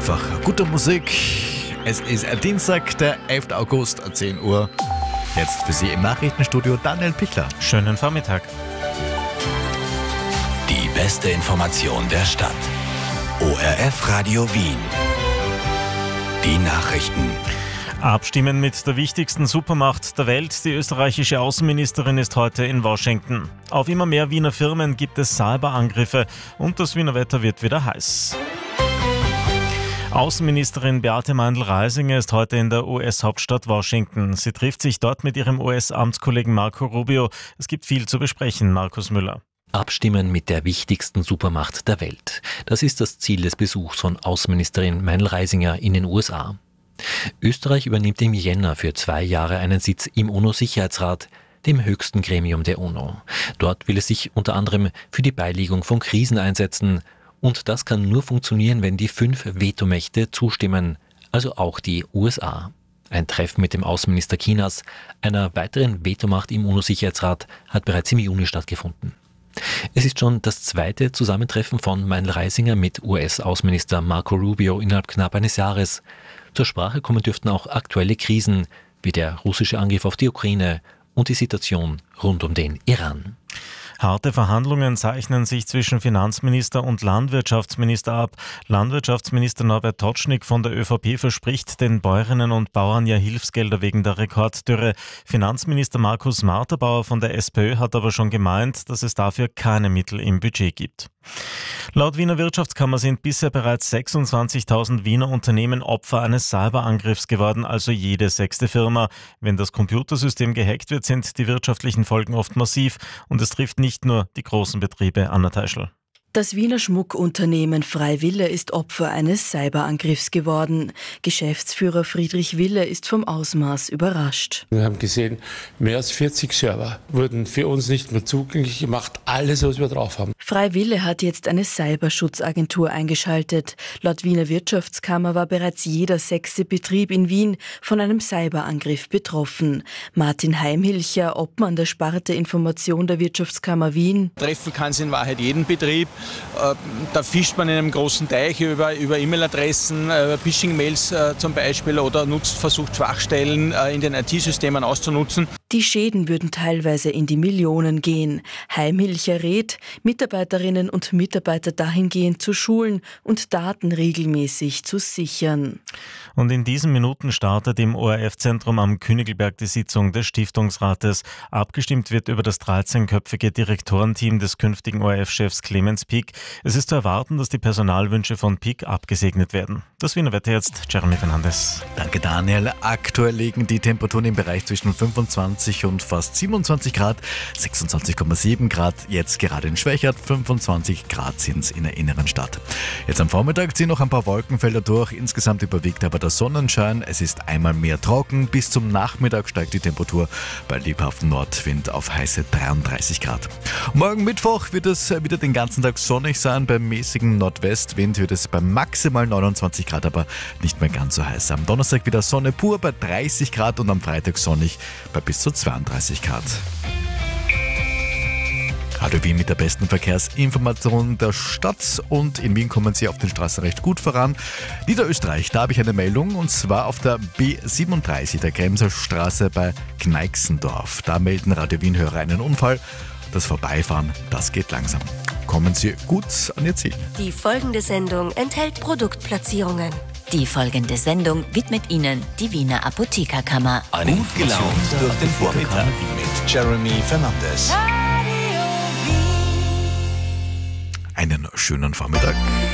einfach gute Musik. Es ist Dienstag, der 11. August, 10 Uhr. Jetzt für Sie im Nachrichtenstudio Daniel Pichler. Schönen Vormittag. Die beste Information der Stadt. ORF Radio Wien. Die Nachrichten. Abstimmen mit der wichtigsten Supermacht der Welt. Die österreichische Außenministerin ist heute in Washington. Auf immer mehr Wiener Firmen gibt es Cyberangriffe und das Wiener Wetter wird wieder heiß. Außenministerin Beate Meindl-Reisinger ist heute in der US-Hauptstadt Washington. Sie trifft sich dort mit ihrem US-Amtskollegen Marco Rubio. Es gibt viel zu besprechen, Markus Müller. Abstimmen mit der wichtigsten Supermacht der Welt. Das ist das Ziel des Besuchs von Außenministerin Meindl-Reisinger in den USA. Österreich übernimmt im Jänner für 2 Jahre einen Sitz im UNO-Sicherheitsrat, dem höchsten Gremium der UNO. Dort will es sich unter anderem für die Beilegung von Krisen einsetzen. Und das kann nur funktionieren, wenn die 5 Vetomächte zustimmen, also auch die USA. Ein Treffen mit dem Außenminister Chinas, einer weiteren Vetomacht im UNO-Sicherheitsrat, hat bereits im Juni stattgefunden. Es ist schon das 2. Zusammentreffen von Meindl-Reisinger mit US-Außenminister Marco Rubio innerhalb knapp eines Jahres. Zur Sprache kommen dürften auch aktuelle Krisen, wie der russische Angriff auf die Ukraine und die Situation rund um den Iran. Harte Verhandlungen zeichnen sich zwischen Finanzminister und Landwirtschaftsminister ab. Landwirtschaftsminister Norbert Totschnig von der ÖVP verspricht den Bäuerinnen und Bauern ja Hilfsgelder wegen der Rekorddürre. Finanzminister Markus Marterbauer von der SPÖ hat aber schon gemeint, dass es dafür keine Mittel im Budget gibt. Laut Wiener Wirtschaftskammer sind bisher bereits 26.000 Wiener Unternehmen Opfer eines Cyberangriffs geworden, also jede 6. Firma. Wenn das Computersystem gehackt wird, sind die wirtschaftlichen Folgen oft massiv und es trifft nicht nur die großen Betriebe. Anna Teischl. Das Wiener Schmuckunternehmen Freiwille ist Opfer eines Cyberangriffs geworden. Geschäftsführer Friedrich Wille ist vom Ausmaß überrascht. Wir haben gesehen, mehr als 40 Server wurden für uns nicht mehr zugänglich gemacht. Alles, was wir drauf haben. Freiwille hat jetzt eine Cyberschutzagentur eingeschaltet. Laut Wiener Wirtschaftskammer war bereits jeder 6. Betrieb in Wien von einem Cyberangriff betroffen. Martin Heimhilcher, Obmann der Sparte Information der Wirtschaftskammer Wien. Treffen kann es in Wahrheit jeden Betrieb. Da fischt man in einem großen Teich über E-Mail-Adressen, Phishing-Mails zum Beispiel oder versucht Schwachstellen in den IT-Systemen auszunutzen. Die Schäden würden teilweise in die Millionen gehen. Heimhilcher rät, Mitarbeiterinnen und Mitarbeiter dahingehend zu schulen und Daten regelmäßig zu sichern. Und in diesen Minuten startet im ORF-Zentrum am Königelberg die Sitzung des Stiftungsrates. Abgestimmt wird über das 13-köpfige Direktorenteam des künftigen ORF-Chefs Clemens Pick. Es ist zu erwarten, dass die Personalwünsche von Pick abgesegnet werden. Das Wiener Wetter jetzt, Jeremy Fernandes. Danke Daniel. Aktuell liegen die Temperaturen im Bereich zwischen 25 und fast 27 Grad, 26,7 Grad jetzt gerade in Schwächert, 25 Grad sind es in der inneren Stadt. Jetzt am Vormittag ziehen noch ein paar Wolkenfelder durch, insgesamt überwiegt aber der Sonnenschein. Es ist einmal mehr trocken, bis zum Nachmittag steigt die Temperatur bei lebhaftem Nordwind auf heiße 33 Grad. Morgen Mittwoch wird es wieder den ganzen Tag sonnig sein, beim mäßigen Nordwestwind wird es bei maximal 29 Grad, aber nicht mehr ganz so heiß. Am Donnerstag wieder Sonne pur bei 30 Grad und am Freitag sonnig bei bis zu 32 Grad. Radio Wien mit der besten Verkehrsinformation der Stadt und in Wien kommen Sie auf den Straßen recht gut voran. Niederösterreich, da habe ich eine Meldung und zwar auf der B37, der Kremser Straße bei Kneixendorf. Da melden Radio Wien-Hörer einen Unfall. Das Vorbeifahren, das geht langsam. Kommen Sie gut an Ihr Ziel. Die folgende Sendung enthält Produktplatzierungen. Die folgende Sendung widmet Ihnen die Wiener Apothekerkammer. Gut gelaunt durch den Vormittag mit Jeremy Fernandes. Einen schönen Vormittag.